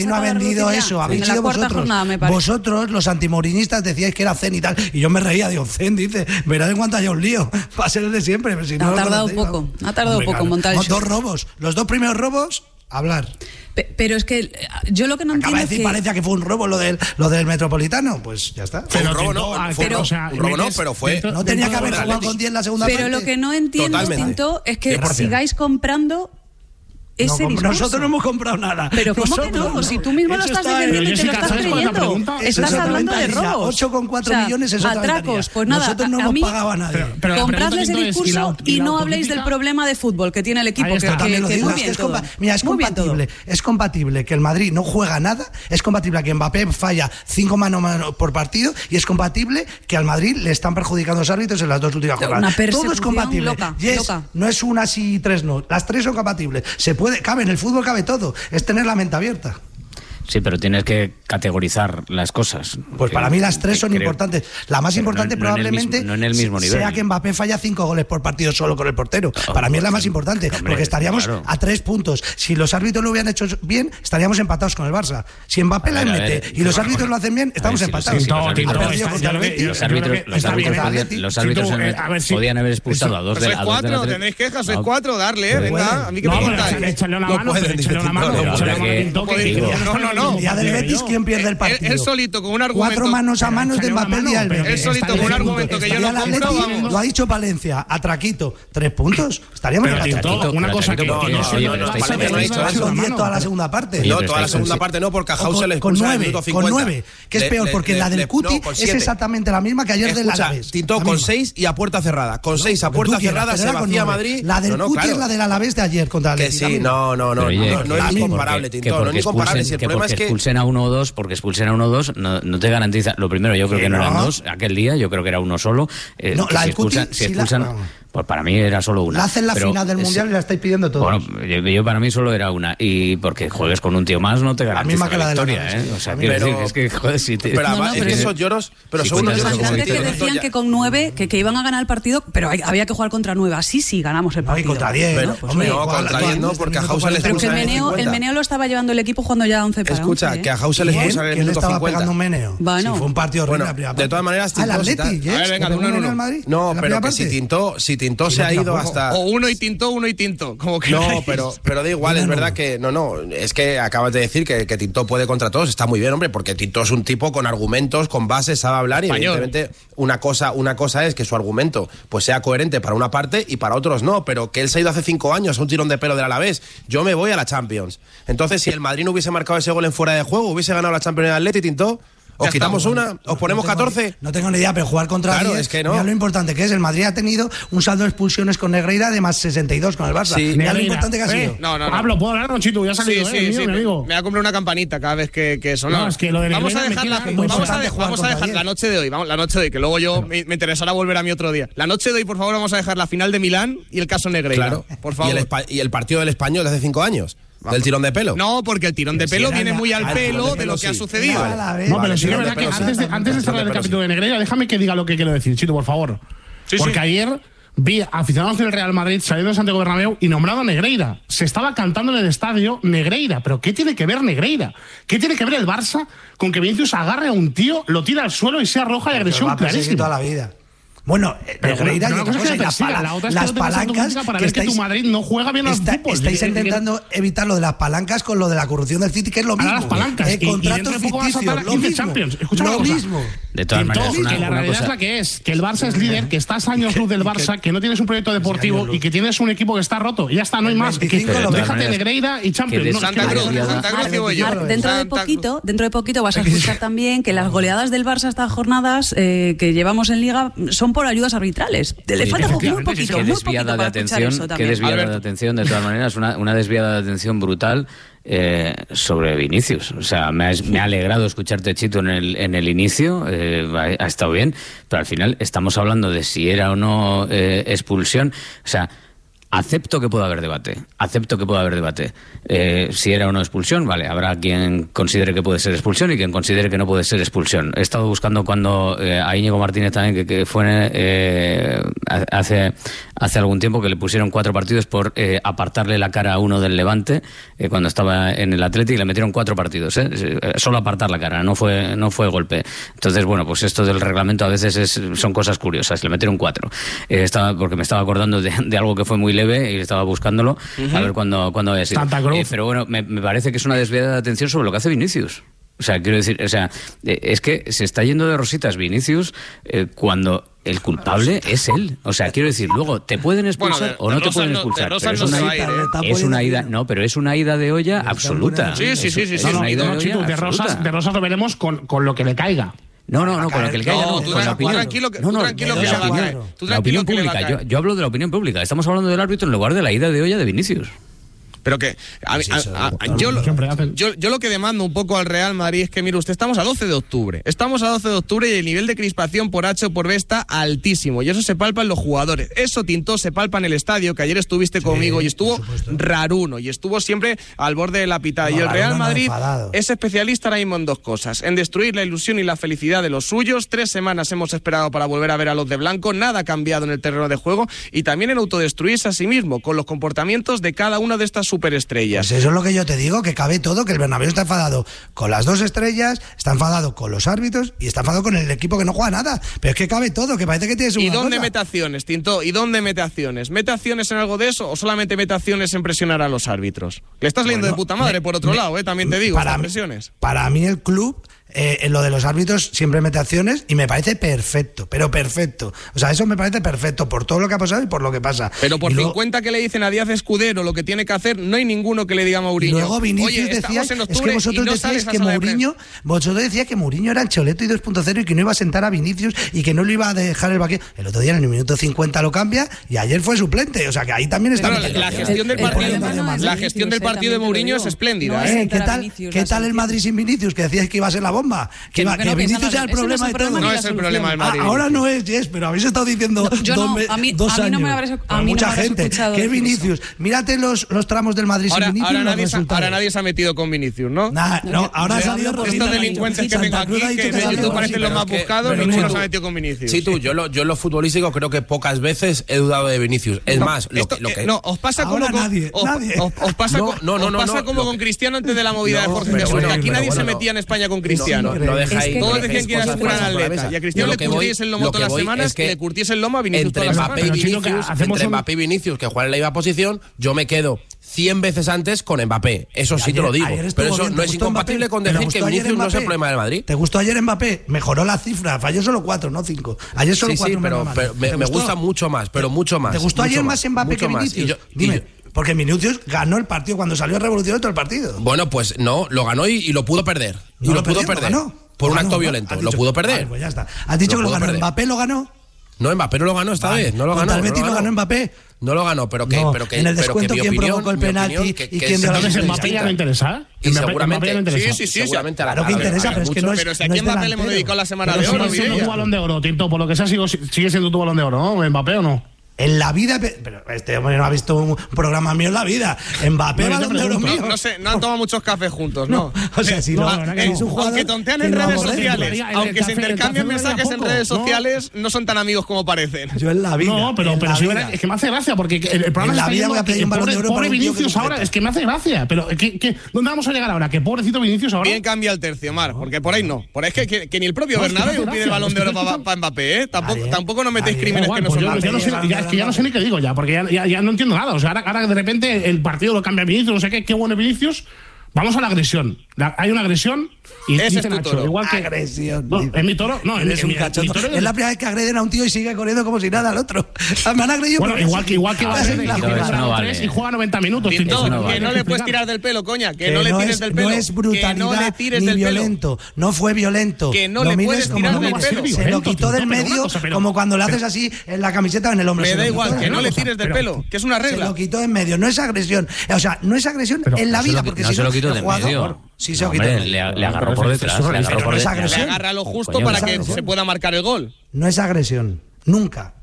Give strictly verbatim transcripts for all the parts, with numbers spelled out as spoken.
no ha vendido eso, habéis sido vosotros. Jornada, vosotros, los antimorinistas, decíais que era Zen y tal. Y yo me reía, digo, Zen, dice, verás en cuanto haya un lío. Va a ser el de siempre. Pero si no ha tardado poco, ¿no? ha tardado Hombre, poco claro. montar no, Dos robos, los dos primeros robos, hablar. Pe- pero es que yo lo que no Acaba entiendo de decir es que... Valencia que fue un robo lo del, lo del Metropolitano. Pues ya está. Pero un robo no, fue pero, un, o sea, un robo no, pero fue... Dentro, no tenía que haber jugado con diez la segunda pero parte. Pero lo que no entiendo, Totalmente. Tinto, es que sigáis comprando... Ese no, discurso. Nosotros no hemos comprado nada. Pero ¿cómo nosotros que no? no? Si tú mismo lo estás defendiendo y te lo estás creyendo. Estás hablando de robos. ocho coma cuatro o sea, millones es otra atracos. Pues nada, nosotros no a, hemos a mí, pagado a nadie. Pero, pero compradle ese discurso y, la, y, y la no habléis del problema de fútbol que tiene el equipo. Que, que, que muy bien es todo. compa- Mira, es muy compatible. Es compatible que el Madrid no juega nada. Es compatible que Mbappé falla cinco mano a mano por partido. Y es compatible que al Madrid le están perjudicando los árbitros en las dos últimas jornadas. Todo es compatible. Loca, yes, loca. No es una sí y tres no. Las tres son compatibles. Se puede, cabe en el fútbol, cabe todo. Es tener la mente abierta. Sí, pero tienes que categorizar las cosas. Pues para mí las tres son creo, importantes. La más importante no, no probablemente mismo, no en el mismo nivel. sea que Mbappé falla cinco goles por partido solo con el portero. Oh, para mí es la más importante, hombre, porque estaríamos claro. a tres puntos. Si los árbitros lo hubieran hecho bien, estaríamos empatados con el Barça. Si Mbappé la mete y los árbitros lo hacen bien, estamos empatados. Los árbitros podían haber expulsado a dos de la cuatro, tenéis quejas, sois cuatro, darle, venga, a mí que me contáis. Échale una mano, échale una mano. No, no, no. El día del Betis, ¿quién pierde el partido? Él solito con un argumento. Cuatro manos a manos de Mbappé y Alves. Él solito con un argumento que yo no compro, vamos. Lo ha dicho Palencia, a Traquito, tres puntos. Estaríamos en Traquito. Una cosa que no, no, no, Palencia no ha dicho eso. Con diez toda la segunda parte. No, toda la segunda parte no, porque a Jau se le expulsa en el minuto cincuenta. Con nueve, que es peor, porque la del Cuti es exactamente la misma que ayer del Alavés. Tinto con seis y a puerta cerrada. Con seis a puerta cerrada se vacía Madrid. La del Cuti es la del Alavés de ayer contra el Que sí, no, no, no. No es incomparable, Tinto. No es incomparable. Si el problema es que expulsen a uno o dos, porque expulsen a uno o dos, no, no te garantiza. Lo primero, yo creo que no eran dos aquel día, yo creo que era uno solo. Eh, no, la si expulsan, Cuti, si expulsan, la, pues para mí era solo una. La hacen la pero, final del Mundial y la estáis pidiendo todos. Bueno, yo, yo para mí solo era una. Y porque juegues con un tío más no te garantiza la, misma que la, la victoria, ¿eh? O sea, quiero decir que es que, joder, si te... Pero no, no, es que esos lloros... Pero si según los lloros... que decían que con nueve, que, que iban a ganar el partido, pero hay, había que jugar contra nueve. Así sí ganamos el partido. No, y contra diez, pero, ¿no? Pues hombre, no, contra diez no, porque a Jau se le expulsa en el meneo, el meneo lo estaba llevando el equipo cuando ya once para Escucha, once, que a Jau se le expulsa en el minuto cincuenta. ¿Quién pegando un meneo? Bueno. Si fue un partido horrible la primera parte. De todas maneras... Ah, el Atleti, A ver, venga, de uno en uno. No, pero que si Tintó, si Tintó se ha ido hasta... O uno y Tintó, uno y Tinto. Como que no, pero, pero da igual, es verdad que... No, no, es que acabas de decir que, que Tintó puede contra todos. Está muy bien, hombre, porque Tintó es un tipo con argumentos, con bases, sabe hablar y Español. Evidentemente una cosa, una cosa es que su argumento pues sea coherente para una parte y para otros no, pero que él se ha ido hace cinco años a un tirón de pelo del Alavés. Yo me voy a la Champions. Entonces, si el Madrid no hubiese marcado ese gol en fuera de juego, hubiese ganado la Champions en el Atleti, Tintó. ¿Os ya quitamos estamos, una? ¿Os ponemos no tengo, catorce? No tengo ni idea, pero jugar contra claro, diez, es que no. Mira lo importante que es. El Madrid ha tenido un saldo de expulsiones con Negreira de más sesenta y dos con el Barça. Sí. Mira lo importante que ha sido. Eh, no, no, no. Pablo, ¿puedo hablar, Ronchito? Ya ha salido, sí, eh, sí, mío, sí, mi amigo. Me voy a comprar una campanita cada vez que, que eso. No, No, es que lo de vamos a dejar la, vamos a, de, vamos a dejar la noche de hoy, vamos, la noche de hoy, que luego yo me, me interesará volver a mí otro día. La noche de hoy, por favor, vamos a dejar la final de Milán y el caso Negreira. Claro, por favor. ¿Y el, y el partido del Español de hace cinco años? Vamos. ¿Del tirón de pelo? No, porque el tirón de pelo si viene muy al pelo de lo que sí. ha sucedido. Vale. No, pero sí que es verdad que antes de, antes de cerrar el capítulo de Negreira, déjame que diga lo que quiero decir, Chito, por favor. Sí, porque sí. ayer vi aficionados del Real Madrid saliendo de Santiago Bernabéu y nombrado a Negreira. Se estaba cantando en el estadio Negreira. ¿Pero qué tiene que ver Negreira? ¿Qué tiene que ver el Barça con que Vinicius agarre a un tío, lo tira al suelo y sea roja y agresión clarísima? Toda la vida. Bueno, Negreira y otra cosa, las, pala la otra es las que palancas para que, ver estáis, que tu Madrid no juega bien al está, fútbol. Estáis intentando evitar lo de las palancas con lo de la corrupción del City, que es lo mismo. Ahora las palancas. Eh, y, contratos y dentro de poco vas a ficticios, saltar a quince Champions. Escucha lo una cosa. mismo. De todas maneras, una, que la una realidad cosa... es la que es, que el Barça es líder, que estás años luz del Barça, que no tienes un proyecto deportivo y que tienes un equipo que está roto. Y ya está, no hay más. Que, déjate Negreira y Champions. Santa Cruz, Santa Cruz y voy yo. Dentro de poquito, dentro de poquito vas a escuchar también que las goleadas del Barça estas jornadas eh, que llevamos en Liga son por ayudas arbitrales. Le falta muy poquito, qué muy desviada poquito de atención, qué desviada de atención, de todas maneras, una, una desviada de atención brutal eh, sobre Vinicius. O sea, me ha, me ha alegrado escucharte, Chito, en el, en el inicio, eh, ha, ha estado bien, pero al final estamos hablando de si era o no eh, expulsión. O sea, Acepto que pueda haber debate, acepto que pueda haber debate. Eh, si era o no expulsión, vale, habrá quien considere que puede ser expulsión y quien considere que no puede ser expulsión. He estado buscando cuando eh, a Íñigo Martínez también, que, que fue eh, hace, hace algún tiempo, que le pusieron cuatro partidos por eh, apartarle la cara a uno del Levante eh, cuando estaba en el Athletic, y le metieron cuatro partidos, eh, solo apartar la cara, no fue, no fue golpe. Entonces, bueno, pues esto del reglamento a veces es, son cosas curiosas, le metieron cuatro. Eh, estaba, porque me estaba acordando de, de algo que fue muy leve y estaba buscándolo uh-huh. a ver cuándo, cuándo había sido. Eh, pero bueno, me, me parece que es una desviada de atención sobre lo que hace Vinicius. O sea, quiero decir, o sea, eh, es que se está yendo de rositas Vinicius eh, cuando el culpable es él. O sea, quiero decir, luego te pueden expulsar bueno, de, o no te pueden expulsar. No, pero es, una ida, ir, ¿eh? es una ida, no, pero es una ida de olla absoluta. Sí, sí, sí, sí. Es, sí, es una ida no, de, olla de Rosas, de Rosas lo veremos con, con lo que le caiga. No, no, no, con lo que le caiga. No, no, tú, con la opinión. tranquilo que, no, no, tú tranquilo que le va a caer. Tú la opinión pública. Yo, yo hablo de la opinión pública. Estamos hablando del árbitro en lugar de la ida de olla de Vinicius. Pero que a, a, a, yo, lo, yo, yo lo que demando un poco al Real Madrid es que, mire usted, estamos a doce de octubre. Estamos a doce de octubre y el nivel de crispación por H o por B está altísimo. Y eso se palpa en los jugadores. Eso, Tintó, se palpa en el estadio, que ayer estuviste sí, conmigo y estuvo raruno. Y estuvo siempre al borde de la pitada. No, y el Real Madrid no es especialista ahora mismo en dos cosas. En destruir la ilusión y la felicidad de los suyos. Tres semanas hemos esperado para volver a ver a los de blanco. Nada ha cambiado en el terreno de juego. Y también en autodestruirse a sí mismo, con los comportamientos de cada una de estas superestrellas. Pues eso es lo que yo te digo, que cabe todo, que el Bernabéu está enfadado con las dos estrellas, está enfadado con los árbitros y está enfadado con el equipo que no juega nada. Pero es que cabe todo, que parece que tienes una ¿Y dónde cosa. mete acciones, Tinto? ¿Y dónde mete acciones? ¿Mete acciones en algo de eso o solamente mete acciones en presionar a los árbitros? Le estás leyendo bueno, de puta madre, me, por otro me, lado, eh, también te digo, para, presiones. Para mí el club... Eh, en lo de los árbitros siempre mete acciones y me parece perfecto, pero perfecto. O sea, eso me parece perfecto por todo lo que ha pasado y por lo que pasa. Pero por y cincuenta luego, que le dicen a Díaz Escudero lo que tiene que hacer, no hay ninguno que le diga a Mourinho. Y luego Vinicius Oye, decía, es que vosotros no decíais que Mourinho, vosotros decíais que Mourinho era el Choleto y dos punto cero y que no iba a sentar a Vinicius y que no le iba a dejar el banquillo. El otro día en el minuto cincuenta lo cambia y ayer fue suplente. O sea, que ahí también está. Claro, la, la gestión del partido, la gestión del partido de Mourinho es espléndida. ¿eh? ¿Qué tal, ¿qué tal el Madrid sin Vinicius? Que decías que iba a ser la bomba. Que iba que Vinicius sea el problema de todo. No es el problema del Madrid. Ahora no es, Jess, pero habéis estado diciendo no, yo dos, no, a mí, dos a mí años. No me habrás, a mí mucha no me gente. ¿Qué Vinicius? Eso. Mírate los, los tramos del Madrid ahora, sin Vinicius. Ahora nadie, se, ahora nadie se ha metido con Vinicius, ¿no? Nah, no, ahora ha salido por estos delincuentes que tengo aquí, que en YouTube parecen los más buscados, ninguno se ha metido con Vinicius. Sí, tú, yo, lo, yo en lo futbolístico creo que pocas veces he dudado de Vinicius. Es más, lo que, lo que... No, os pasa como os pasa como con Cristiano antes de la movida de Jorge Jesús. Aquí nadie se metía en España con Cristiano. Todos decían que era un gran atleta. Y a Cristiano le curtiese el lomo todas las semanas, que le curtiese el lomo a Vinicius todas las semanas. Entre Mbappé y Vinicius, que juegan en la misma posición, yo me quedo cien veces antes con Mbappé. Eso sí ayer, te lo digo. Pero eso bien, no es incompatible Mbappé, con decir que Vinicius no es el problema del Madrid. ¿Te gustó ayer Mbappé? Mejoró la cifra. Falló solo cuatro, no cinco. Ayer solo sí, cuatro. Sí, pero, pero me, me gusta mucho más, pero mucho más. ¿Te gustó ayer más Mbappé que más. Vinicius? Yo, Dime. yo, porque Vinicius ganó el partido cuando salió a revolucionar todo el partido. Bueno, pues no, lo ganó y, y lo pudo perder. Y no lo, lo pudo perdió, perder. Lo ganó. Por lo un ganó, acto violento. Dicho, lo pudo perder. Vale, pues ya está. Has dicho lo que lo ganó. Perder. ¿Mbappé lo ganó? No, Mbappé no lo ganó esta vale. vez. No lo ganó. ¿Tal vez no lo ganó Mbappé? No lo ganó, pero que, no, pero que en el descuento pero que quién opinión, provocó el penalti que, y que quién dio la decisión. Mbappé ya no interesa. Y seguramente, sí, sí, sí, seguramente claro que interesa, pero es que no es. Pero si aquí Mbappé le hemos dedicado la semana de oro. Sigue siendo tu balón de oro, Tinto, por lo que sea sigue siendo tu balón de oro, ¿no? Mbappé o no. En la vida, pero este hombre no ha visto un programa mío en la vida. Mbappé, no, balón de oro mío. No, no sé, no han tomado muchos cafés juntos, ¿no? no o sea, si no, no, eh, es un jugador aunque tontean en redes sociales, aunque se intercambian mensajes en redes sociales, no son tan amigos como parecen. Yo en la vida. No, pero, pero si es que me hace gracia, porque el programa está yendo a pedir un balón de oro pobre Vinicius ahora, es que me hace gracia. Pero ¿dónde vamos a llegar ahora? Que pobrecito Vinicius ahora. Bien cambia el tercio, Mar, porque por ahí no. Por ahí es que ni el propio Bernabéu pide el balón de oro para Mbappé, ¿eh? Tampoco nos metéis crímenes que no son. Es que ya no sé ni qué digo ya. Porque ya, ya, ya no entiendo nada. O sea, ahora, ahora de repente el partido lo cambia Vinicius, no sé qué, qué bueno Vinicius. Vamos a la agresión. La, hay una agresión y ese dice es tu Nacho, toro. Igual que, agresión. No, en mi toro, no, en, es en, un en, cachoto. mi toro Es la primera vez que agreden a un tío y sigue corriendo como si nada al otro. Me han agredido. Bueno, igual que igual que va a ser no vale. y juega noventa minutos. Tinto, no que vale. no le puedes tirar del pelo, coña, que, que no le tires es, del pelo. No es brutalidad que no le tires ni del violento. Pelo. No fue violento. Que no lo le puedes tirar del pelo. pelo. Se lo quitó del medio como cuando le haces así en la camiseta o en el hombro. Me da igual, que no le tires del pelo, que es una regla. Se lo quitó en medio, no es agresión. O sea, no es agresión en la vida, porque si no se lo quitó del medio. Sí, se no, hombre, le, le agarró por detrás. Le agarró por detrás. Le agarra lo justo para que se pueda marcar el gol. No es agresión. Nunca.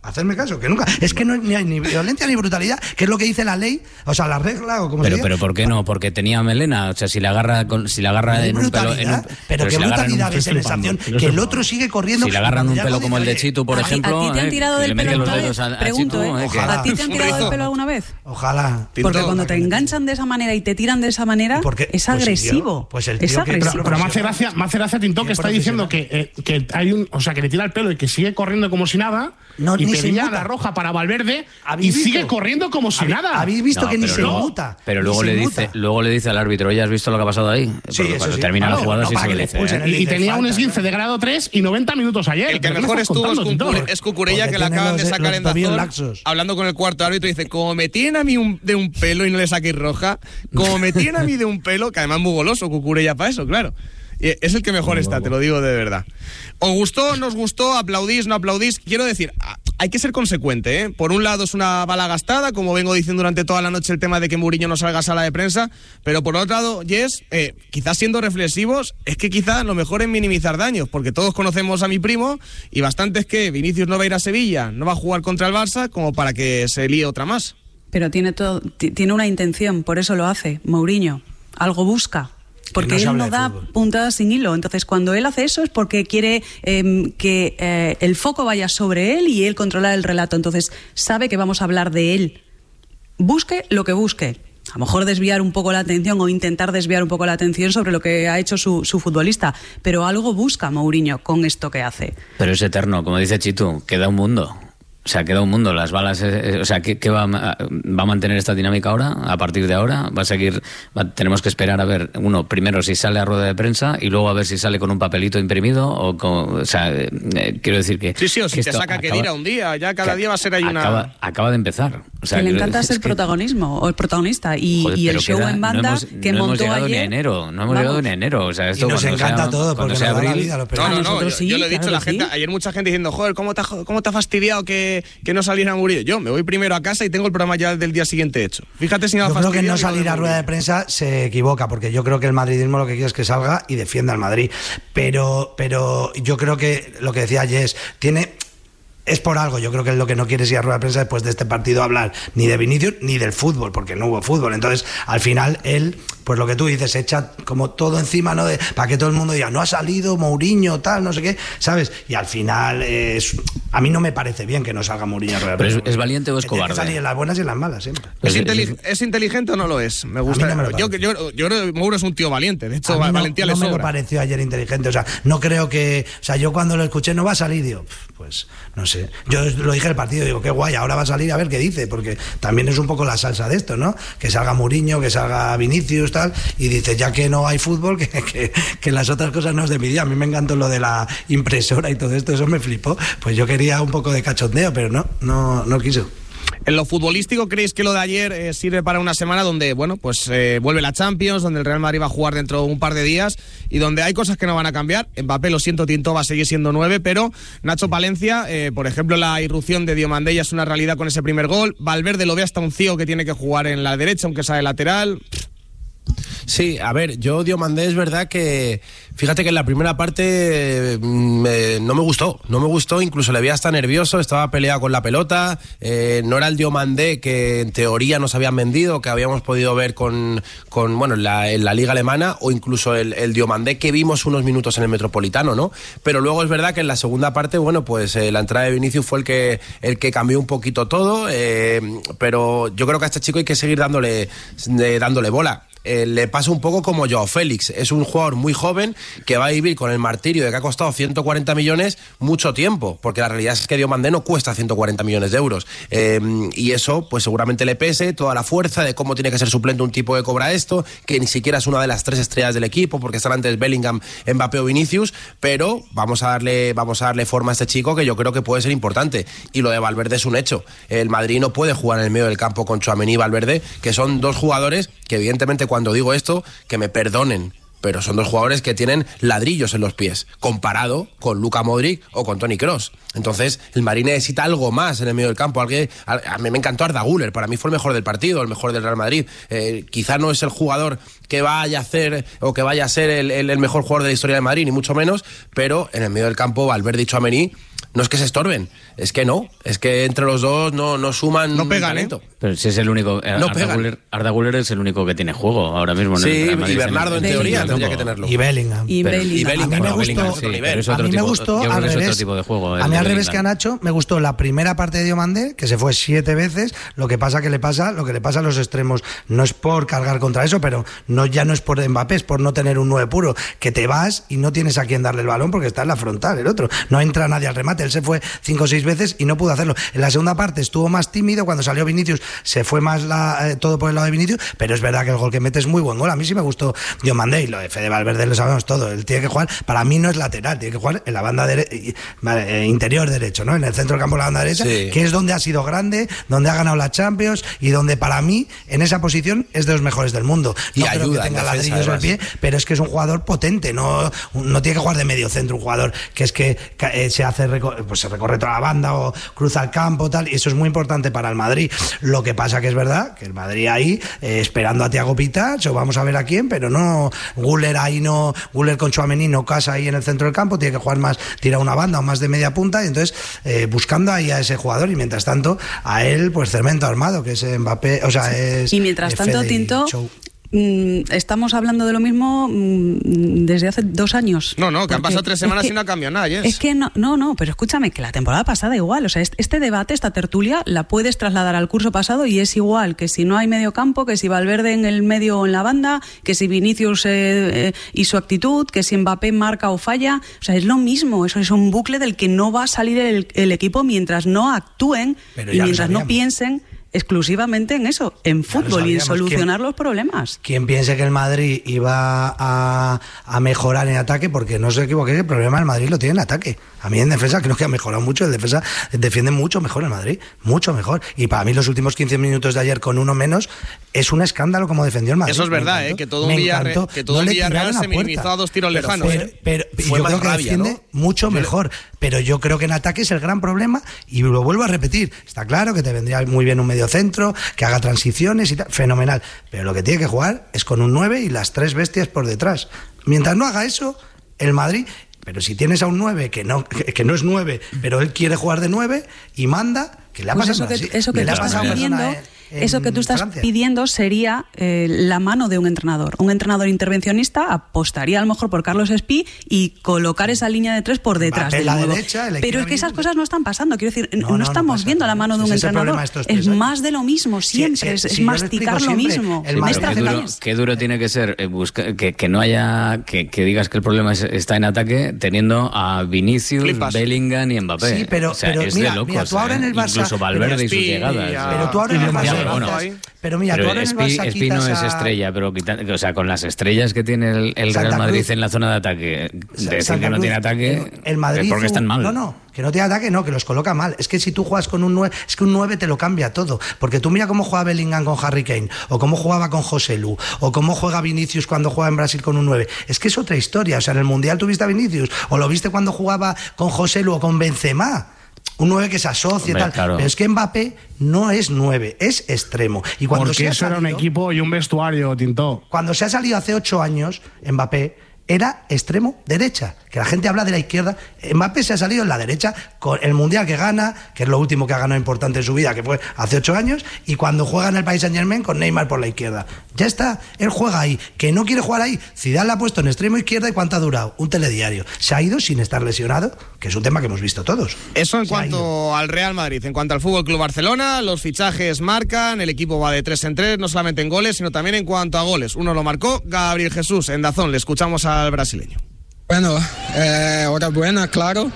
Hacerme caso, que nunca. Es que no hay ni, ni violencia ni brutalidad, que es lo que dice la ley, o sea, la regla o como pero, se diga. Pero ¿por qué no? Porque tenía melena. O sea, si le agarra, con, si le agarra en un pelo. En un, pero, pero qué si brutalidad es la sensación que el otro sigue corriendo. Si le agarran un pelo como el de Chitu, por ejemplo. ¿A ti te han tirado del pelo alguna vez? Pregunto, ¿eh? ¿A ti te han tirado del pelo alguna vez? Ojalá. Porque cuando te enganchan de esa manera y te tiran de esa manera, es agresivo. Pues el es agresivo. Pero me hace gracia, me hace gracia Tinto, que está diciendo que, eh, que hay un, o sea, que le tira el pelo y que sigue corriendo como si nada, no, y pedía la roja para Valverde y visto? sigue corriendo como si nada. Habéis visto no, que ni se luego, muta. Pero luego le dice, muta. luego le dice al árbitro, ¿ya has visto lo que ha pasado ahí? Sí, eso cuando sí. termina claro, la jugada no, sí se le dice. ¿eh? Y, y tenía falta, un esguince de grado tres y noventa minutos ayer. El que mejor estuvo es, Cucure, es Cucurella, que le acaban los, de sacar en Dazón, hablando con el cuarto árbitro, y dice, como me tienen a mí un, de un pelo y no le saquéis roja, como me tienen a mí de un pelo, que además es muy goloso Cucurella para eso, claro. Es el que mejor muy está, guapo. Te lo digo de verdad. ¿Os gustó, nos gustó, aplaudís, no aplaudís? Quiero decir, hay que ser consecuente, ¿eh? Por un lado es una bala gastada, como vengo diciendo durante toda la noche el tema de que Mourinho no salga a sala de prensa, pero por otro lado, Jess, eh, quizás siendo reflexivos, es que quizás lo mejor es minimizar daños, porque todos conocemos a mi primo y bastante es que Vinicius no va a ir a Sevilla, no va a jugar contra el Barça, como para que se líe otra más. Pero tiene, todo, tiene una intención, por eso lo hace, Mourinho, algo busca. Porque no él no da puntadas sin hilo. Entonces, cuando él hace eso es porque quiere eh, que eh, el foco vaya sobre él y él controlar el relato. Entonces, sabe que vamos a hablar de él. Busque lo que busque. A lo mejor desviar un poco la atención o intentar desviar un poco la atención sobre lo que ha hecho su, su futbolista. Pero algo busca Mourinho con esto que hace. Pero es eterno, como dice Chitu, queda un mundo. O sea, queda un mundo, las balas, eh, o sea, ¿qué, qué va, va a mantener esta dinámica ahora, a partir de ahora? Va a seguir, va, tenemos que esperar a ver, uno, primero si sale a rueda de prensa y luego a ver si sale con un papelito imprimido o con, o sea, eh, quiero decir que... Sí, sí, o si te saca que dirá un día, ya cada día va a ser ahí una... Acaba, acaba de empezar. O sea, que le encanta ser que... protagonismo, o el protagonista, y, joder, y el show queda, en banda no hemos, que no montó hemos llegado ayer... ni a enero, no hemos Vamos. llegado ni a enero, o sea, esto y nos encanta sea, todo, porque sea abril... Vida, no, no, no, yo, sí, yo lo he dicho, claro la gente, sí. Ayer mucha gente diciendo, joder, ¿cómo te ha, cómo te ha fastidiado que, que no saliera Mourinho? Yo me voy primero a casa y tengo el programa ya del día siguiente hecho. Fíjate si me ha fastidiado. Yo creo que no salir a rueda de prensa se equivoca, porque yo creo que el madridismo lo que quiere es que salga y defienda al Madrid. Pero, pero yo creo que lo que decía Jess, tiene... Es por algo, yo creo que lo que no quiere es ir a rueda de prensa después de este partido a hablar ni de Vinicius ni del fútbol, porque no hubo fútbol. Entonces, al final, él, pues lo que tú dices, echa como todo encima, ¿no? De, para que todo el mundo diga, no ha salido Mourinho, tal, no sé qué, ¿sabes? Y al final, es, a mí no me parece bien que no salga Mourinho a rueda de prensa. ¿Pero es, es valiente o es cobarde? Tiene que salir en las buenas y en las malas, siempre. ¿Es, intelig- ¿Es inteligente o no lo es? Me gusta. No me yo, yo, yo creo que Mouro es un tío valiente, de hecho, no, valentía no le sobra. No me pareció ayer inteligente, o sea, no creo que... O sea, yo cuando lo escuché, no va a salir, digo, pues, no sé. Yo lo dije el partido, digo, qué guay, ahora va a salir a ver qué dice, porque también es un poco la salsa de esto, ¿no? Que salga Mourinho, que salga Vinicius, tal, y dice, ya que no hay fútbol, que, que, que las otras cosas no es de mi día. A mí me encantó lo de la impresora y todo esto, eso me flipó. Pues yo quería un poco de cachondeo, pero no, no, no quiso. En lo futbolístico, ¿creéis que lo de ayer eh, sirve para una semana donde, bueno, pues eh, vuelve la Champions, donde el Real Madrid va a jugar dentro de un par de días y donde hay cosas que no van a cambiar? Mbappé, lo siento, Tinto, va a seguir siendo nueve, pero Nacho Palencia, eh, por ejemplo, la irrupción de Diomandé ya es una realidad con ese primer gol. Valverde lo ve hasta un ciego que tiene que jugar en la derecha, aunque sea de lateral. Sí, a ver, yo Diomandé es verdad que, fíjate que en la primera parte me, no me gustó, no me gustó, incluso le veía hasta nervioso, estaba peleado con la pelota, eh, no era el Diomandé que en teoría nos habían vendido, que habíamos podido ver con, con bueno, en la, en la liga alemana, o incluso el, el Diomandé que vimos unos minutos en el Metropolitano, ¿no? Pero luego es verdad que en la segunda parte, bueno, pues eh, la entrada de Vinicius fue el que, el que cambió un poquito todo, eh, pero yo creo que a este chico hay que seguir dándole, eh, dándole bola. Eh, le pasa un poco como Joao Félix, es un jugador muy joven que va a vivir con el martirio de que ha costado ciento cuarenta millones mucho tiempo, porque la realidad es que Diomandé no cuesta ciento cuarenta millones de euros, eh, y eso pues seguramente le pese toda la fuerza de cómo tiene que ser suplente un tipo que cobra esto, que ni siquiera es una de las tres estrellas del equipo, porque están antes Bellingham, Mbappé o Vinicius, pero vamos a darle, vamos a darle forma a este chico que yo creo que puede ser importante. Y lo de Valverde es un hecho, el Madrid no puede jugar en el medio del campo con Tchouaméni y Valverde, que son dos jugadores que evidentemente cuando digo esto, que me perdonen, pero son dos jugadores que tienen ladrillos en los pies, comparado con Luka Modric o con Toni Kroos. Entonces, el Madrid necesita algo más en el medio del campo. Alguien, a mí me encantó Arda Güler, para mí fue el mejor del partido, el mejor del Real Madrid. Eh, quizá no es el jugador que vaya a hacer o que vaya a ser el, el, el mejor jugador de la historia del Madrid, ni mucho menos, pero en el medio del campo Valverde y Tchouaméni no es que se estorben, es que no, es que entre los dos no, no suman. No pegan, talento. ¿eh? Pero si es el único. No Arda, Güler, Arda Güler es el único que tiene juego ahora mismo. En sí, el Real Madrid, y Bernardo en, en teoría el tendría que tenerlo. Y Bellingham. Y Pero, Bellingham. Y Bellingham, A mí me bueno, Bellingham gustó, es otro sí, nivel. pero es a otro mí tipo, me gustó yo creo al que es revés. otro tipo de juego. A mí al revés que a Nacho me gustó la primera parte de Diomandé, que se fue siete veces. Lo que pasa que le pasa, lo que le pasa a los extremos, no es por cargar contra eso, pero no ya no es por Mbappé, es por no tener un nueve puro, que te vas y no tienes a quien darle el balón porque está en la frontal el otro. No entra nadie al remate, él se fue cinco o seis veces y no pudo hacerlo. En la segunda parte estuvo más tímido, cuando salió Vinicius se fue más la, eh, todo por el lado de Vinicius, pero es verdad que el gol que mete es muy buen gol. A mí sí me gustó Diomandé, y lo de Fede Valverde lo sabemos todo. Él tiene que jugar, para mí no es lateral, tiene que jugar en la banda dere- eh, interior derecho, ¿no? En el centro del campo, la banda derecha, sí. que es donde ha sido grande, donde ha ganado la Champions y donde para mí en esa posición es de los mejores del mundo. No Y creo ayuda que tenga en defensa, ladrillos al además. pie, pero es que es un jugador potente, no, no tiene que jugar de medio centro, un jugador que es que eh, se hace reco- pues se recorre toda la banda o cruza el campo, tal, y eso es muy importante para el Madrid. Lo que pasa que es verdad que el Madrid ahí eh, esperando a Thiago Pitach, o vamos a ver a quién, pero no Güler ahí no, Güler con Tchouaméni no casa ahí en el centro del campo, tiene que jugar más, tira una banda o más de media punta, y entonces eh, buscando ahí a ese jugador, y mientras tanto a él pues cemento armado, que es Mbappé, o sea, es Y mientras eh, tanto, Fede y Tinto, Chou. mm, estamos hablando de lo mismo mm, desde hace dos años. No, no, que han Porque pasado tres semanas es que- y no ha cambiado nada, Jens. Es que no, no, no, pero escúchame, que la temporada pasada igual, o sea, este, este debate, esta tertulia, la puedes trasladar al curso pasado y es igual que si no hay medio campo, que si Valverde en el medio o en la banda, que si Vinicius eh, eh, y su actitud, que si Mbappé marca o falla, o sea, es lo mismo, eso es un bucle del que no va a salir el, el equipo mientras no actúen Pero y ya lo mientras no sabíamos. piensen exclusivamente en eso, en fútbol y en sabíamos. solucionar ¿Quién- los problemas. Quien piense que el Madrid iba a, a mejorar en ataque, porque no se equivoque, el problema del Madrid lo tiene en ataque. A mí en defensa creo que ha mejorado mucho, el defensa defiende mucho mejor el Madrid, mucho mejor. Y para mí los últimos quince minutos de ayer con uno menos es un escándalo como defendió el Madrid. Eso es Me verdad, encantó, ¿eh? Que todo me un Villarreal, encantó. que todo No un le Villarreal tiraron se a puerta. minimizó a dos tiros Pero lejanos. Pero, ¿eh? pero y Fue yo más creo que rabia, defiende ¿no? mucho mejor, pero yo creo que en ataque es el gran problema, y lo vuelvo a repetir, está claro que te vendría muy bien un medio centro, que haga transiciones y tal, fenomenal, pero lo que tiene que jugar es con un nueve y las tres bestias por detrás. Mientras no haga eso, el Madrid... Pero si tienes a un nueve que no, que, que no es nueve, pero él quiere jugar de nueve y manda, que le ha Pues pasado eso que, así. eso que Le tú ha estás pasado a una pidiendo, persona en- eso que tú estás Francia. pidiendo sería eh, la mano de un entrenador. Un entrenador intervencionista apostaría a lo mejor por Carlos Espí y colocar esa línea de tres por detrás Mbappé del la nuevo. derecha, el Pero es que esas cosas no están pasando. Quiero decir, no, No, no, no estamos pasa, viendo la mano de un ese es el entrenador. problema de estos tres Es años. más de lo mismo Sí, siempre. sí, es sí, yo lo masticar explico lo siempre. mismo. El Sí, Madrid pero Maestras qué, de duro, calles. qué duro tiene que ser eh, busca- que, que no haya que, que digas que el problema es- está en ataque teniendo a Vinicius, Flipas. Bellingham y Mbappé. Sí, pero- o sea, pero es mira, de locos, mira, tú ahora en ¿eh? el Barça- Incluso Valverde y sus Espí, llegadas. ya- ¿eh? Pero tú ahora en el Ya, Barça bueno, quitas- ahí. pero mira, Pero tú ahora en el Espi, Barça Espi no quitas es a- estrella, pero quita- o sea, con las estrellas que tiene el, el Santa Real Madrid Cruz. en la zona de ataque, Sa- decir Santa que no Cruz, tiene ataque el, el Madrid es porque hizo están un- mal. No, no, que no tiene ataque, no, que los coloca mal. Es que si tú juegas con un nueve, es que un nueve te lo cambia todo. Porque tú mira cómo juega Bellingham con Harry Kane, o cómo jugaba con José Lu, o cómo juega Vinicius cuando juega en Brasil con un nueve. Es que es otra historia. O sea, en el Mundial tuviste a Vinicius, o lo viste cuando jugaba con José Lu o con Benzema. Un nueve que se asocia Hombre, y tal. claro. Pero es que Mbappé no es nueve, es extremo. Y cuando se Porque ha eso era un salido- equipo y un vestuario, Tinto. Cuando se ha salido hace ocho años, Mbappé era extremo derecha. Que la gente habla de la izquierda. Mbappé se ha salido en la derecha con el Mundial que gana, que es lo último que ha ganado importante en su vida, que fue hace ocho años, y cuando juega en el Paris Saint-Germain con Neymar por la izquierda. Ya está, él juega ahí. Que no quiere jugar ahí, Zidane la ha puesto en extremo izquierda, ¿y cuánto ha durado? Un telediario. Se ha ido sin estar lesionado, que es un tema que hemos visto todos. Eso en Se ha cuanto ido. al Real Madrid. En cuanto al Fútbol Club Barcelona, los fichajes marcan, el equipo va de tres en tres, no solamente en goles, sino también en cuanto a goles. Uno lo marcó Gabriel Jesús en Dazón. Le escuchamos al brasileño. Bueno, eh, enhorabuena, claro.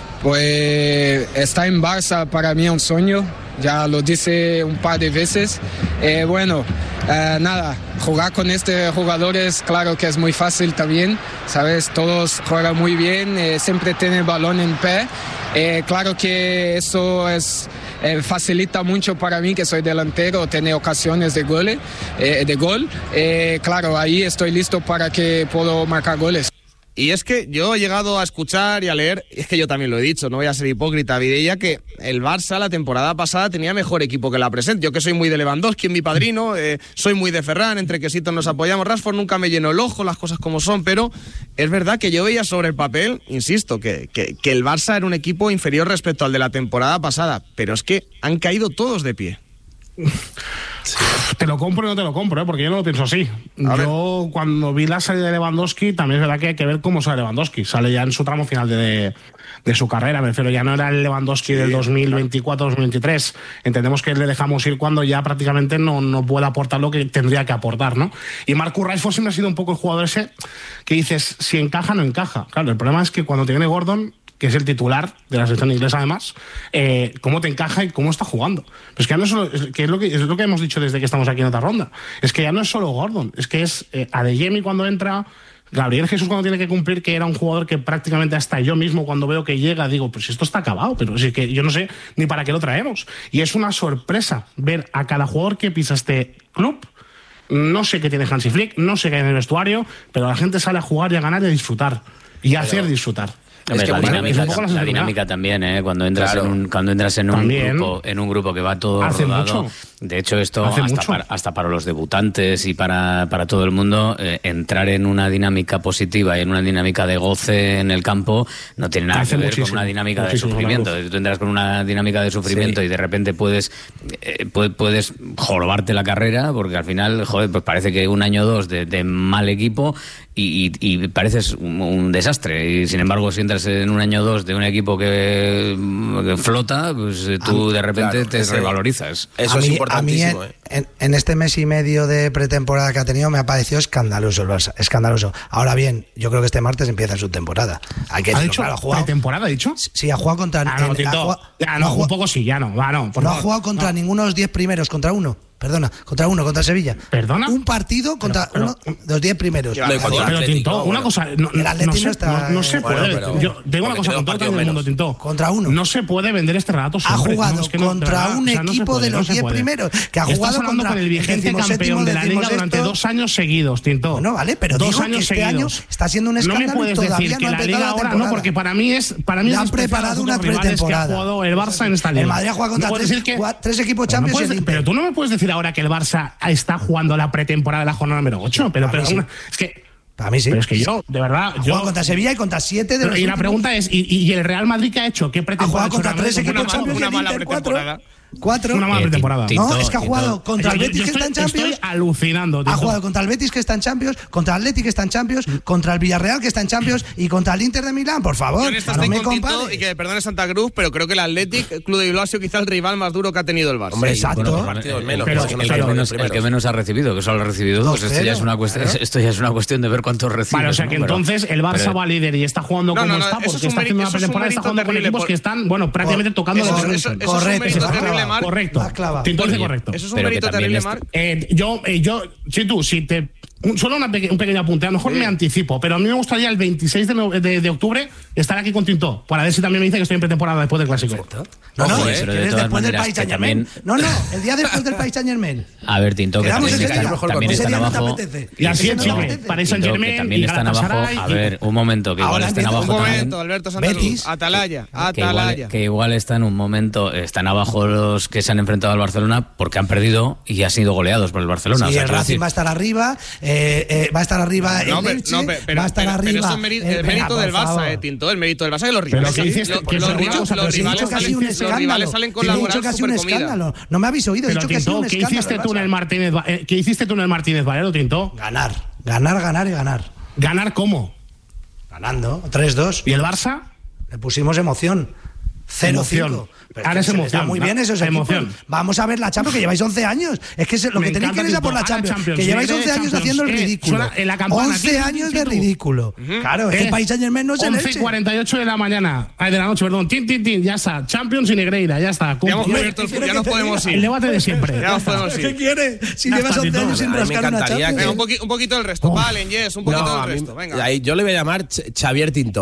Pues estar en Barça para mí es un sueño, ya lo dije un par de veces. Eh, bueno, eh, nada, jugar con estos jugadores, claro que es muy fácil también, ¿sabes? Todos juegan muy bien, eh, siempre tienen el balón en pie. Eh, claro que eso es, eh, facilita mucho para mí, que soy delantero, tener ocasiones de gol. Eh, de gol. Eh, claro, ahí estoy listo para que puedo marcar goles. Y es que yo he llegado a escuchar y a leer, es que yo también lo he dicho, no voy a ser hipócrita, Vidella, que el Barça la temporada pasada tenía mejor equipo que la presente. Yo que soy muy de Lewandowski, en mi padrino, eh, soy muy de Ferran, entre quesitos nos apoyamos. Rashford nunca me llenó el ojo, las cosas como son, pero es verdad que yo veía sobre el papel, insisto, que, que, que el Barça era un equipo inferior respecto al de la temporada pasada, pero es que han caído todos de pie. Sí. Te lo compro y no te lo compro, ¿eh? Porque yo no lo pienso así. A yo ver. Cuando vi la salida de Lewandowski, también es verdad que hay que ver cómo sale Lewandowski. Sale ya en su tramo final de, de, de su carrera, me refiero, ya no era el Lewandowski sí, del dos mil veinticuatro dos mil veintitrés. Entendemos que le dejamos ir cuando ya prácticamente no, no puede aportar lo que tendría que aportar, ¿no? Y Marcus Rashford siempre ha sido un poco el jugador ese que dices, si encaja, no encaja. Claro, el problema es que cuando te viene Gordon, que es el titular de la selección inglesa además, eh, cómo te encaja y cómo está jugando. Pues que ya no es solo, que es lo que es lo que hemos dicho desde que estamos aquí en otra ronda, es que ya no es solo Gordon, es que es eh, Adeyemi cuando entra, Gabriel Jesús cuando tiene que cumplir, que era un jugador que prácticamente hasta yo mismo cuando veo que llega digo, pues esto está acabado, pero es que yo no sé ni para qué lo traemos. Y es una sorpresa ver a cada jugador que pisa este club. No sé qué tiene Hansi Flick, no sé qué hay en el vestuario, pero la gente sale a jugar y a ganar y a disfrutar y a pero... hacer disfrutar. Es que la, dinámica, la, la dinámica también, ¿eh? Cuando entras claro. en un cuando entras en un grupo en un grupo que va todo Hace rodado. Mucho. De hecho, esto hasta para, hasta para los debutantes y para, para todo el mundo, eh, entrar en una dinámica positiva y en una dinámica de goce en el campo no tiene nada Hace que ver muchísimo. con una dinámica muchísimo, de sufrimiento. Si tú entras con una dinámica de sufrimiento sí. y de repente puedes eh, puedes jorobarte la carrera, porque al final, joder, pues parece que un año o dos de, de mal equipo y, y, y pareces un, un desastre. Y sin embargo, si entras en un año o dos de un equipo que, que flota, pues tú mí, de repente claro, te ese, revalorizas. Eso es importante. A mí en, en, en este mes y medio de pretemporada que ha tenido me ha parecido escandaloso el Barça, escandaloso. Ahora bien, yo creo que este martes empieza su temporada. Hay que ¿Ha dicho claro, pretemporada, ha dicho? Sí, ha jugado contra... Ah, no, en, ha jugado, ah, no, no un poco sí, ya no. Va, no, no ha jugado contra no. ninguno de los diez primeros, contra uno. Perdona, contra uno, contra Sevilla. ¿Perdona? Un partido contra pero, pero, uno de los diez primeros. Pero, pero, pero Tintó, una cosa, no, no, no, se, está, no, no se puede. Bueno, pero, yo tengo una cosa con todo el mundo, Tintó. Contra uno. No se puede vender este relato siempre. Ha jugado no, es que contra no, un o sea, equipo puede, de los diez primeros. Que ha jugado Estás hablando contra con el vigente campeón de la Liga durante dos años seguidos, Tintó. No, vale, pero dos digo años que este seguidos. año está siendo un escándalo. No me puedes decir que la Liga ahora no, porque para mí es para mí han preparado una pretemporada. Que ha jugado el Barça en esta Liga. El Madrid ha jugado contra tres equipos Champions. Pero tú no me puedes decir ahora que el Barça está jugando la pretemporada de la jornada número ocho, pero, pero sí. es que para mí sí. Pero es que yo, de verdad, ha yo contra Sevilla y contra siete de los Y últimos. La pregunta es, ¿y, ¿y el Real Madrid qué ha hecho? ¿Qué pretemporada ha jugado contra tres equipos Champions? Una mala pretemporada. Cuatro. Una mala pretemporada. No, es que ha jugado contra el Betis, yo, yo estoy, que está en Champions. Estoy alucinando. Ha jugado contra el Betis, que está en Champions, contra el Athletic, que está en Champions, contra el Villarreal, que está en Champions, y contra el Inter de Milán, por favor. Yo no me compares. Y que perdone Santa Cruz, pero creo que el Athletic, el Club de Bilbao, ha sido quizá el rival más duro que ha tenido el Barça. Hombre, exacto. El que menos ha recibido, que solo ha recibido dos. Esto ya es una cuestión, esto ya es una cuestión de ver cuántos recibe. Vale, o sea que entonces el Barça va líder y está jugando como está, porque está haciendo una pretemporada, está jugando con equipos que están, bueno, prácticamente tocando la televisión. Correcto. Tinto dice correcto. Eso es un mérito terrible, Marc. Eh, yo, eh, yo, si tú, si te. Un, solo una peque, un pequeño apunte, a lo mejor sí. me anticipo, pero a mí me gustaría el veintiséis de, no, de, de octubre estar aquí con Tintó, para ver si también me dice que estoy en pretemporada después del Clásico. Perfecto. No, no, Oye, eh, pero de después todas del Paris Saint-Germain. también... No, no, el día después del Paris Saint-Germain. A ver, Tintó, que también, ese está, día, también están abajo. Y así es, Chile, Paris Saint-Germain, también están abajo. A ver, un momento, que igual están abajo. Un momento, Alberto Santa Cruz. Atalaya, Atalaya. Que igual están un momento, están abajo los que se han enfrentado al Barcelona porque han perdido y han sido goleados por el Barcelona. Sí, el Racing va a estar arriba, va a estar arriba. No, pero, no, pero, pero, va a estar pero, arriba. Pero eso es mérito, el mérito del Barça, eh, Tinto, el mérito del Barça que los rivales. Pero que dices, que los, rivales, los, los, rivales salen, los rivales salen con la moral super comida. No me habéis oído, he dicho que ha sido un escándalo. ¿Qué hiciste tú en el Martínez? ¿Qué hiciste tú en el Martínez Valero, Tinto? Ganar, ganar, ganar y ganar. ¿Ganar cómo? Ganando, tres dos. ¿Y el Barça? Le pusimos emoción. cero cinco. Ahora es emoción. Está muy bien eso, es emoción. Vamos a ver la Champions, que lleváis once años. Es que lo que tenéis que ir es a por la Champions. Champions que lleváis once años haciendo el ridículo. once años de ridículo. Claro, es que el Paris Saint-Germain no es el Elche. once y cuarenta y ocho de la mañana. Ay, de la noche, perdón. Tin, tin, tin. Ya está. Champions y Negreira. Ya está. Ya hemos cubierto el fútbol. Ya nos podemos ir. El debate de siempre. Ya nos podemos ir. ¿Qué quiere? Si llevas once años sin rascar una Champions. Un poquito del resto. Vale, Yes, un poquito del resto. Venga. Yo le voy a llamar Xavier Tintó.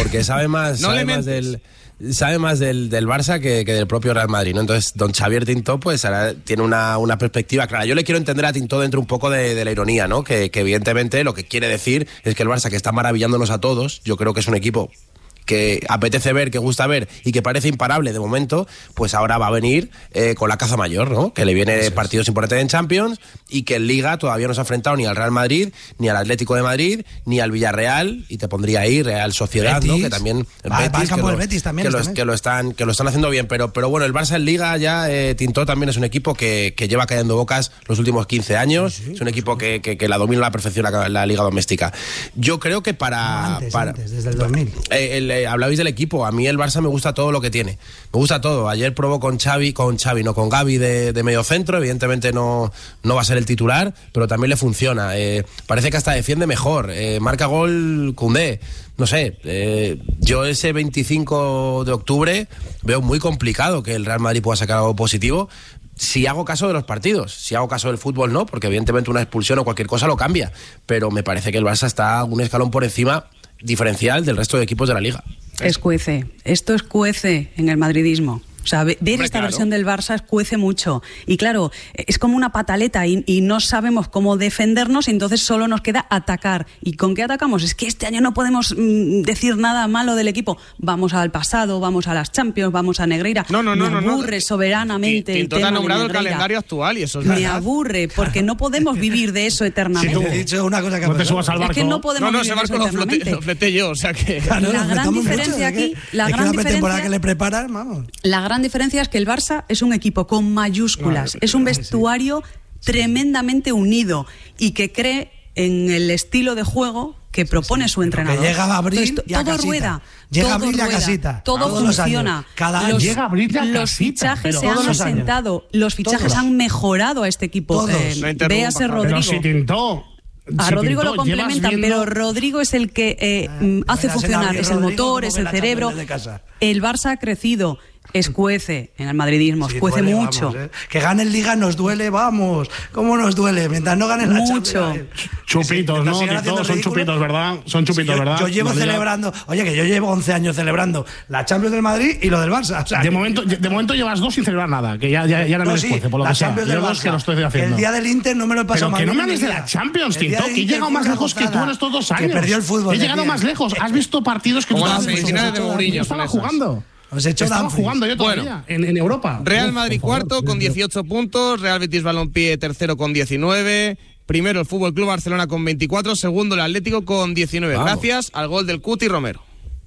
porque sabe más, no sabe más del... sabe más del, del Barça que, que del propio Real Madrid, ¿no? Entonces, don Xavier Tintó, pues ahora tiene una, una perspectiva clara. Yo le quiero entender a Tintó dentro un poco de, de la ironía, ¿no? Que, que evidentemente lo que quiere decir es que el Barça, que está maravillándonos a todos, yo creo que es un equipo que apetece ver, que gusta ver y que parece imparable de momento, pues ahora va a venir eh, con la caza mayor, ¿no? Que le viene Eso partidos es. importantes en Champions y que en Liga todavía no se ha enfrentado ni al Real Madrid, ni al Atlético de Madrid, ni al Villarreal, y te pondría ahí Real Sociedad, Betis. ¿no? Que también va, Betis, va al campo que, del lo, Betis también que, lo, que lo están que lo están haciendo bien, pero pero bueno, el Barça en Liga ya eh, Tintó también es un equipo que, que lleva cayendo bocas los últimos quince años, sí, sí, es un equipo que, que, que la domina a la perfección la, la Liga doméstica. Yo creo que para, no, antes, para antes, desde el dos mil. Eh, el, eh, hablabais del equipo. A mí el Barça me gusta todo lo que tiene. Me gusta todo. Ayer probó con Xavi, con Xavi, no con Gavi de, de medio centro. Evidentemente no, no va a ser el titular, pero también le funciona. Eh, parece que hasta defiende mejor. Eh, marca gol Koundé. No sé, eh, yo ese veinticinco de octubre veo muy complicado que el Real Madrid pueda sacar algo positivo. Si hago caso de los partidos, si hago caso del fútbol no, porque evidentemente una expulsión o cualquier cosa lo cambia. Pero me parece que el Barça está un escalón por encima diferencial del resto de equipos de la Liga. Escuece, esto escuece en el madridismo. O sea, ver Hombre, esta claro. versión del Barça escuece mucho. Y claro, es como una pataleta y, y no sabemos cómo defendernos y entonces solo nos queda atacar. ¿Y con qué atacamos? Es que este año no podemos mm, decir nada malo del equipo. Vamos al pasado, vamos a las Champions, vamos a Negreira. No, no, no. Me aburre no, no. soberanamente y, y, el tema ha nombrado de el calendario actual y eso es Me verdad. aburre porque no podemos vivir de eso eternamente. Si tú he dicho una cosa que no te subas al barco. Es que no podemos no, no, vivir ese barco de eso lo fleté, lo fleté yo, o sea que... Claro, la gran diferencia mucho, aquí... Es que, la es gran que la pretemporada diferencia, que le preparan, vamos. La gran diferencia es que el Barça es un equipo con mayúsculas, no, es un vestuario sí. tremendamente unido y que cree en el estilo de juego que propone sí, sí. su entrenador. Que llega a abrir Entonces, y a todo casita. rueda, llega todo a abrir rueda, a casita. todo todos funciona. Cada los, llega a abrir a los casita, fichajes se han los asentado, los fichajes todos. han mejorado a este equipo. Eh, no véase Rodrigo. Pero si Tintó, A si Rodrigo Tintó, lo complementan, viendo... pero Rodrigo es el que eh, ah, hace funcionar, es el motor, es el cerebro. El Barça ha crecido, escuece en el madridismo, sí, escuece duele, mucho. Vamos, ¿eh? Que gane el Liga nos duele, vamos. ¿Cómo nos duele? Mientras no gane la mucho. Champions. Chupitos, ¿no? Todos son chupitos, ¿verdad? Son chupitos, sí, yo, ¿verdad? Yo llevo Madrid. celebrando, oye, que yo llevo once años celebrando la Champions del Madrid y lo del Barça. O sea, de, momento, de momento llevas dos sin celebrar nada, que ya, ya, ya no me sí, después, por lo que sea. Yo dos que lo estoy haciendo. El día del Inter no me lo he pasado mal. Pero que no me hables de la Champions, Tito, que he llegado más lejos que tú en estos dos años. Que perdió el fútbol. He llegado más lejos. Has visto partidos que tú estabas de Mourinho. Yo estaba jugando. Os he hecho Estaba jugando yo todavía bueno, en, en Europa. Real Uf, Madrid cuarto con dieciocho puntos, Real Betis Balompié tercero con diecinueve, primero el Fútbol Club Barcelona con veinticuatro, segundo el Atlético con diecinueve. Vamos. Gracias al gol del Cuti Romero.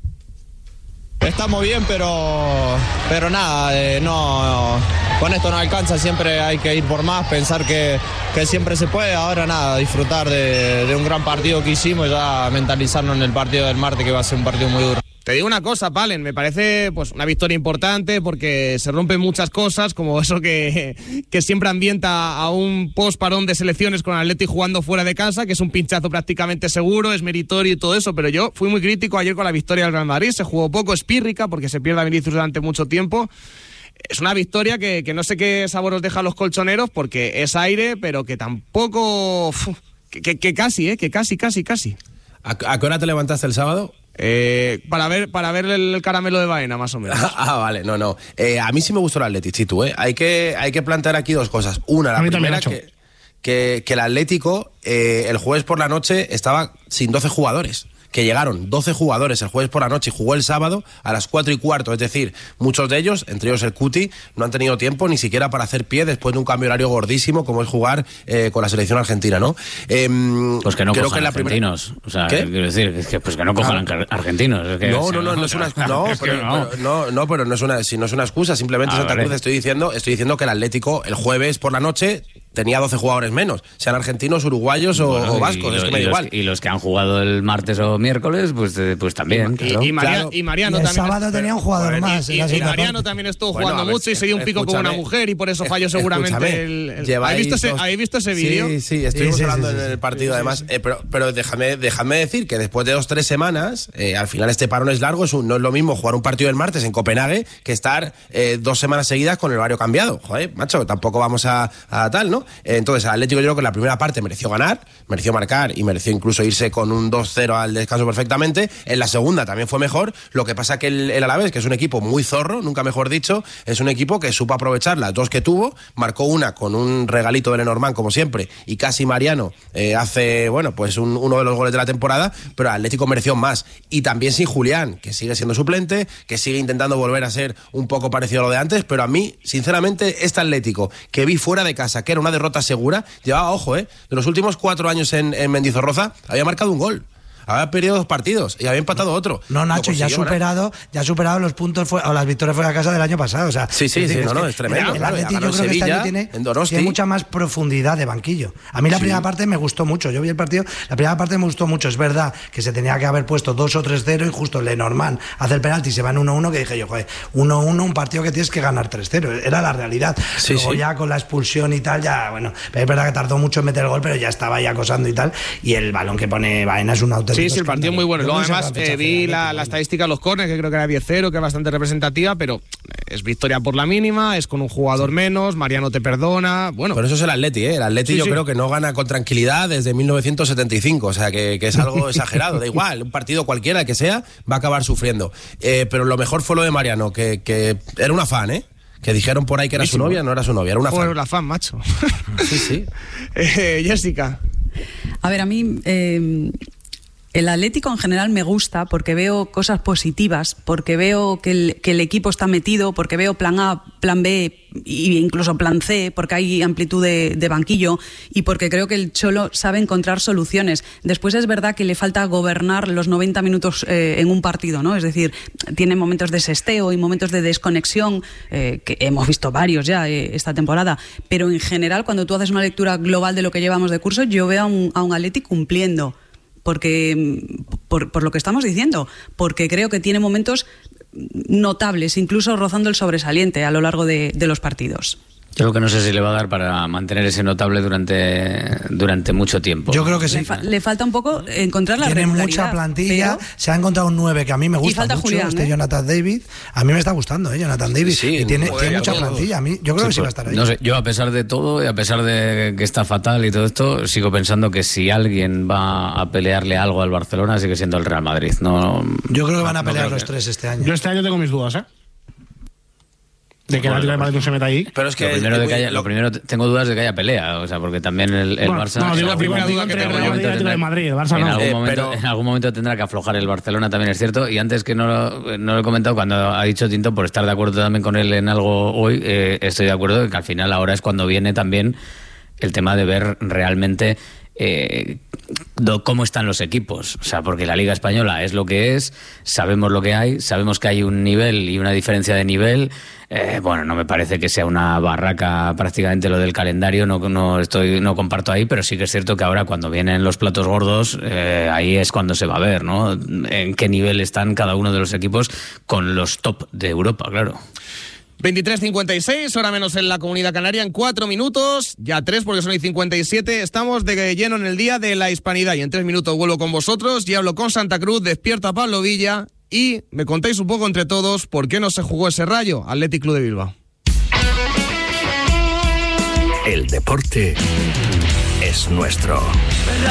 Estamos bien, pero pero nada, eh, no, con esto no alcanza, siempre hay que ir por más, pensar que, que siempre se puede. Ahora nada, disfrutar de, de un gran partido que hicimos y ya mentalizarnos en el partido del martes, que va a ser un partido muy duro. Te digo una cosa, Palen, me parece pues una victoria importante porque se rompen muchas cosas, como eso que, que siempre ambienta a un post-parón de selecciones con Atleti jugando fuera de casa, que es un pinchazo prácticamente seguro, es meritorio y todo eso, pero yo fui muy crítico ayer con la victoria del Real Madrid, se jugó poco, es pírrica porque se pierde a Vinicius durante mucho tiempo. Es una victoria que, que no sé qué sabor os deja a los colchoneros porque es aire, pero que tampoco... Uf, que, que, que casi, ¿eh? Que casi, casi, casi. ¿A, ¿A qué hora te levantaste el sábado? Eh, para ver para ver el caramelo de Baena, más o menos. Ah, vale, no, no. Eh, a mí sí me gustó el Atleti, Chitu, ¿eh? Hay que, hay que plantear aquí dos cosas. Una, la primera, que, que, que el Atlético eh, el jueves por la noche estaba sin doce jugadores. Que llegaron doce jugadores el jueves por la noche y jugó el sábado a las cuatro y cuarto. Es decir, muchos de ellos, entre ellos el Cuti, no han tenido tiempo ni siquiera para hacer pie después de un cambio horario gordísimo como es jugar eh, con la selección argentina, ¿no? Eh, pues que no creo cojan que la argentinos. Primera... O sea, ¿Qué? quiero decir, es que, pues que no cojan ah. argentinos. Es que, no, o sea, no, no, no es una no, es pero, no. Pero, no, no, pero no es una, si no es una excusa. Simplemente ah, Santa vale. Cruz estoy diciendo, estoy diciendo que el Atlético el jueves por la noche tenía doce jugadores menos, sean argentinos, uruguayos o, bueno, o vascos, y, es que me da igual. Y los que han jugado el martes o miércoles, pues, pues también. Y, claro. y, y, Maria, claro. y Mariano y el también. sábado tenía un jugador bueno, más. Y, y, y Mariano también estuvo bueno, jugando ver, mucho y se dio un pico con una mujer y por eso falló seguramente el. el ¿Habéis visto ese, ¿habéis visto ese vídeo? Sí, sí, estuvimos sí, sí, hablando sí, sí, en el partido, sí, además. Sí, sí. Eh, pero pero déjame, déjame decir que después de dos tres semanas, eh, al final este parón es largo, es un, no es lo mismo jugar un partido el martes en Copenhague que estar eh, dos semanas seguidas con el horario cambiado. Joder, macho, tampoco vamos a, a tal, ¿no? Entonces, el Atlético yo creo que en la primera parte mereció ganar, mereció marcar y mereció incluso irse con un dos cero al descanso perfectamente. En la segunda también fue mejor. Lo que pasa que el, el Alavés, que es un equipo muy zorro, nunca mejor dicho, es un equipo que supo aprovechar las dos que tuvo, marcó una con un regalito de Lenormand, como siempre, y casi Mariano eh, hace, bueno, pues un, uno de los goles de la temporada, pero el Atlético mereció más. Y también sin Julián, que sigue siendo suplente, que sigue intentando volver a ser un poco parecido a lo de antes, pero a mí, sinceramente, este Atlético que vi fuera de casa, que era una derrota segura, llevaba, ojo, eh, de los últimos cuatro años en, en Mendizorroza, había marcado un gol. Había perdido dos partidos y había empatado otro. No, Nacho, ya ha superado, ya ha superado los puntos fue, o las victorias fuera de casa del año pasado. O sea, sí, sí, es decir, sí, es no, que no, es tremendo. El claro, Atlético yo creo Sevilla, que este año tiene, tiene mucha más profundidad de banquillo. A mí la sí. primera parte me gustó mucho. Yo vi el partido, la primera parte me gustó mucho. Es verdad que se tenía que haber puesto dos o tres cero y justo Lenormand hace el penalti y se van uno uno, que dije yo, joder, uno uno, un partido que tienes que ganar tres cero. Era la realidad. Sí, Luego sí. ya con la expulsión y tal, ya, bueno, es verdad que tardó mucho en meter el gol, pero ya estaba ahí acosando y tal. Y el balón que pone Baena es un auténtico. Sí, sí, el partido muy bueno. Luego, además, eh, vi la, la estadística de los córneres, que creo que era diez cero, que es bastante representativa, pero es victoria por la mínima, es con un jugador sí. menos, Mariano te perdona, bueno. Pero eso es el Atleti, ¿eh? El Atleti sí, yo sí. creo que no gana con tranquilidad desde mil novecientos setenta y cinco, o sea, que, que es algo exagerado, da igual, un partido cualquiera que sea, va a acabar sufriendo. Eh, pero lo mejor fue lo de Mariano, que, que era una fan, ¿eh? Que dijeron por ahí que era su novia, no era su novia, era una fan. Era la fan, macho. Sí, sí. eh, Jessica. A ver, a mí... Eh... El Atlético en general me gusta porque veo cosas positivas, porque veo que el, que el equipo está metido, porque veo plan A, plan B e incluso plan C, porque hay amplitud de, de banquillo y porque creo que el Cholo sabe encontrar soluciones. Después es verdad que le falta gobernar los noventa minutos eh, en un partido, ¿no? Es decir, tiene momentos de sesteo y momentos de desconexión, eh, que hemos visto varios ya eh, esta temporada, pero en general cuando tú haces una lectura global de lo que llevamos de curso, yo veo a un, a un Atlético cumpliendo. Porque por, por lo que estamos diciendo, porque creo que tiene momentos notables, incluso rozando el sobresaliente a lo largo de, de los partidos. Yo lo que no sé si le va a dar para mantener ese notable durante, durante mucho tiempo. Yo creo que sí. Le, fa- le falta un poco encontrar la Tiene regularidad. Tiene mucha plantilla, pero... se ha encontrado un nueve que a mí me gusta falta mucho, Julián, este ¿eh? Jonathan David. A mí me está gustando, ¿eh? Jonathan David. Sí, y tiene, joder, tiene mucha todo. plantilla. A mí, yo creo sí, que sí va a estar ahí. No sé, yo a pesar de todo, y a pesar de que está fatal y todo esto, sigo pensando que si alguien va a pelearle algo al Barcelona, sigue siendo el Real Madrid. No, yo creo que van a no pelear los que... tres este año. Yo este año tengo mis dudas, ¿eh? De que el Atlético de Madrid no se meta ahí. Pero es que lo primero, de que haya, lo primero tengo dudas de que haya pelea, o sea, porque también el, el bueno, Barça. No, digo la primera duda que entre el tengo Real Madrid y el Atlético de Madrid, el Barça en no. Algún Eh, momento, pero... En algún momento tendrá que aflojar el Barcelona, también es cierto. Y antes que no lo, no lo he comentado, cuando ha dicho Tinto, por estar de acuerdo también con él en algo hoy, eh, estoy de acuerdo de que al final ahora es cuando viene también el tema de ver realmente. Eh, cómo están los equipos, o sea, porque la Liga Española es lo que es, sabemos lo que hay, sabemos que hay un nivel y una diferencia de nivel. Eh, bueno, no me parece que sea una barraca prácticamente lo del calendario, no, no estoy, no comparto ahí, pero sí que es cierto que ahora cuando vienen los platos gordos, eh, ahí es cuando se va a ver, ¿no? En qué nivel están cada uno de los equipos con los top de Europa, claro. veintitrés cincuenta y seis, hora menos en la Comunidad Canaria, en cuatro minutos, ya tres porque son y cincuenta y siete, estamos de lleno en el Día de la Hispanidad y en tres minutos vuelvo con vosotros y hablo con Santa Cruz, despierta Pablo Villa y me contáis un poco entre todos por qué no se jugó ese Rayo Athletic Club de Bilbao. El deporte es nuestro.